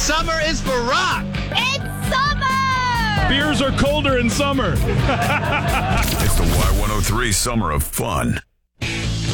Summer is for rock. It's summer! Beers are colder in summer. It's the Y103 Summer of Fun.